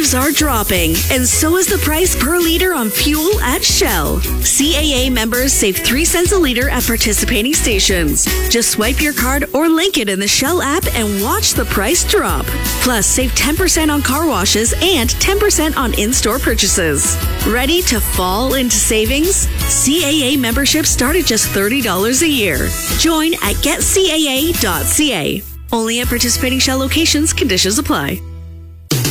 prices are dropping, and so is the price per liter on fuel at Shell. CAA members save 3 cents a liter at participating stations. Just swipe your card or link it in the Shell app and watch the price drop. Plus, save 10% on car washes and 10% on in-store purchases. Ready to fall into savings? CAA membership start at just $30 a year. Join at getcaa.ca. Only at participating Shell locations. Conditions apply.